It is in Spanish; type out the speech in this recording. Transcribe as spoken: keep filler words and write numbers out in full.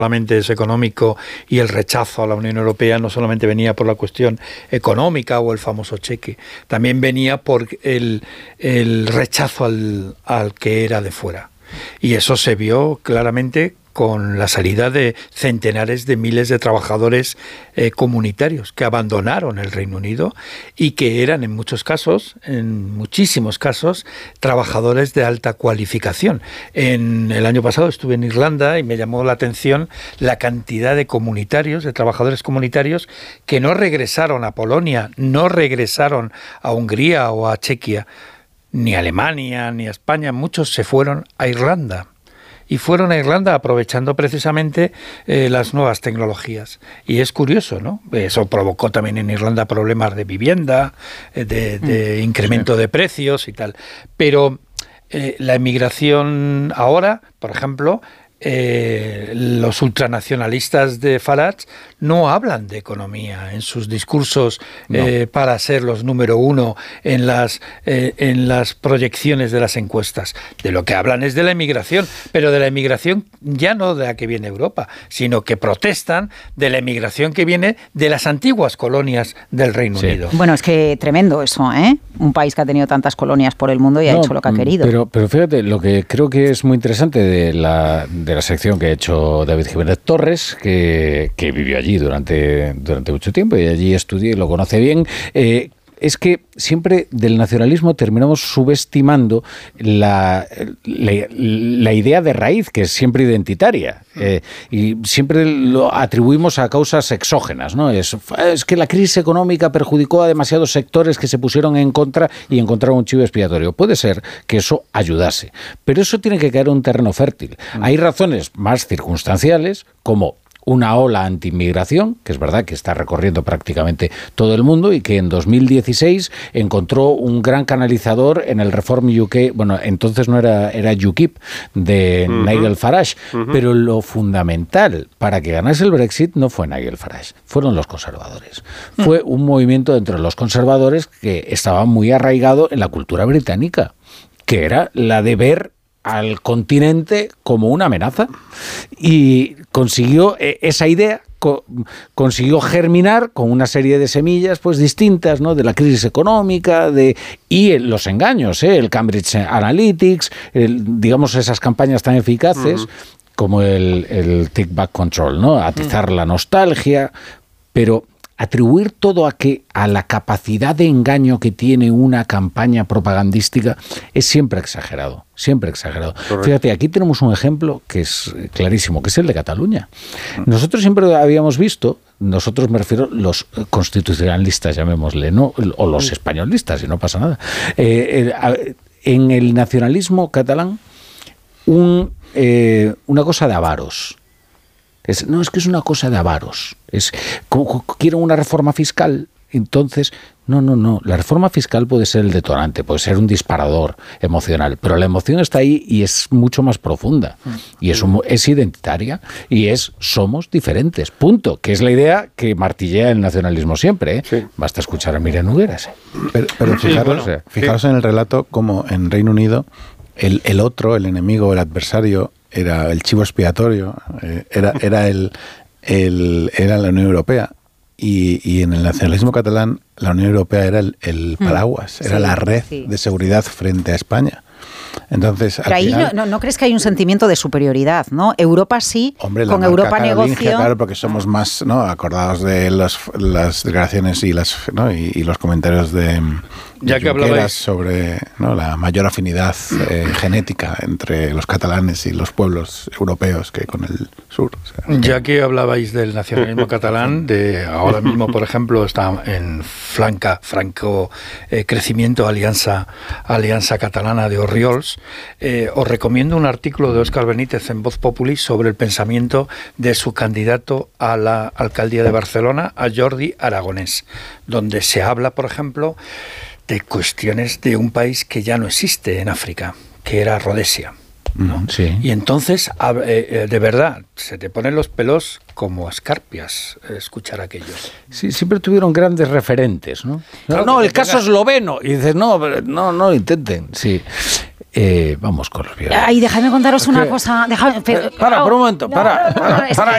solamente es económico y el rechazo a la Unión Europea no solamente venía por la cuestión económica o el famoso cheque, también venía por el, el rechazo al, al que era de fuera. Y eso se vio claramente con la salida de centenares de miles de trabajadores eh, comunitarios que abandonaron el Reino Unido y que eran en muchos casos, en muchísimos casos, trabajadores de alta cualificación. En el año pasado estuve en Irlanda y me llamó la atención la cantidad de comunitarios, de trabajadores comunitarios que no regresaron a Polonia, no regresaron a Hungría o a Chequia, ni a Alemania, ni a España. Muchos se fueron a Irlanda. Y fueron a Irlanda aprovechando precisamente eh, las nuevas tecnologías. Y es curioso, ¿no? Eso provocó también en Irlanda problemas de vivienda, de, de mm, incremento sí. de precios y tal. Pero eh, la emigración ahora, por ejemplo, eh, los ultranacionalistas de Farage no hablan de economía en sus discursos no. eh, para ser los número uno en las, eh, en las proyecciones de las encuestas. De lo que hablan es de la emigración, pero de la emigración ya no de la que viene Europa, sino que protestan de la emigración que viene de las antiguas colonias del Reino sí. Unido. Bueno, es que tremendo eso, ¿eh? Un país que ha tenido tantas colonias por el mundo y no, ha hecho lo que ha querido. Pero, pero fíjate, lo que creo que es muy interesante de la, de la sección que ha hecho David Jiménez Torres, que, que vivió allí durante, durante mucho tiempo y allí estudié y lo conoce bien, eh, es que siempre del nacionalismo terminamos subestimando la, la, la idea de raíz, que es siempre identitaria, eh, y siempre lo atribuimos a causas exógenas, ¿no? Es, es que la crisis económica perjudicó a demasiados sectores que se pusieron en contra y encontraron un chivo expiatorio. Puede ser que eso ayudase, pero eso tiene que caer en un terreno fértil. Mm. Hay razones más circunstanciales, como una ola anti-inmigración, que es verdad que está recorriendo prácticamente todo el mundo y que en dos mil dieciséis encontró un gran canalizador en el Reform U K, bueno, entonces no era, era U KIP, de uh-huh. Nigel Farage, uh-huh. pero lo fundamental para que ganase el Brexit no fue Nigel Farage, fueron los conservadores. Uh-huh. Fue un movimiento entre los conservadores que estaba muy arraigado en la cultura británica, que era la de ver al continente como una amenaza, y consiguió eh, esa idea, co- consiguió germinar con una serie de semillas pues distintas, ¿no? De la crisis económica, de y los engaños, ¿eh? El Cambridge Analytics, el, digamos esas campañas tan eficaces uh-huh. como el, el Take Back Control, ¿no? Atizar uh-huh. la nostalgia, pero atribuir todo a que a la capacidad de engaño que tiene una campaña propagandística es siempre exagerado, siempre exagerado. Correcto. Fíjate, aquí tenemos un ejemplo que es clarísimo, que es el de Cataluña. Nosotros siempre habíamos visto, nosotros me refiero los constitucionalistas, llamémosle, ¿no? O los españolistas, y no pasa nada. Eh, eh, en el nacionalismo catalán, un, eh, una cosa de avaros. Es, no, es que es una cosa de avaros. Es, como, quieren una reforma fiscal. Entonces, no, no, no. La reforma fiscal puede ser el detonante, puede ser un disparador emocional, pero la emoción está ahí y es mucho más profunda. Y es, un, es identitaria y es somos diferentes. Punto. Que es la idea que martillea el nacionalismo siempre, ¿eh? Sí. Basta escuchar a Miriam Nogueras. ¿eh? Pero, pero fijaros, sí, bueno, o sea, fijaros sí. en el relato como en Reino Unido el, el otro, el enemigo, el adversario, era el chivo expiatorio, eh, era, era, el, el, era la Unión Europea. Y, y en el nacionalismo catalán, la Unión Europea era el, el paraguas, sí, era la red sí. de seguridad frente a España. Entonces, pero ahí final, no, no crees que hay un sentimiento de superioridad, ¿no? Europa sí, hombre, con Europa negoció. Claro, porque somos más, ¿no? Acordados de los, las declaraciones y, las, ¿no? y, y los comentarios de, ya de que hablabais sobre, ¿no? la mayor afinidad eh, genética entre los catalanes y los pueblos europeos que con el sur. O sea, ya que hablabais del nacionalismo catalán, de ahora mismo, por ejemplo, está en flanca, franco eh, crecimiento Alianza, Alianza Catalana de Orriols. Eh, os recomiendo un artículo de Óscar Benítez en Voz Populi sobre el pensamiento de su candidato a la alcaldía de Barcelona, a Jordi Aragonès, donde se habla, por ejemplo, de cuestiones de un país que ya no existe en África, que era Rodesia, ¿no? Sí. Y entonces, eh, de verdad, se te ponen los pelos como escarpias escuchar aquello. Sí, siempre tuvieron grandes referentes, ¿no? Claro, no, el caso esloveno. Y dices, no, no, no intenten. Sí. Eh, vamos con los violentos. Ay, déjame contaros una cosa. Déjame, pero, para, por un momento, para, para, para.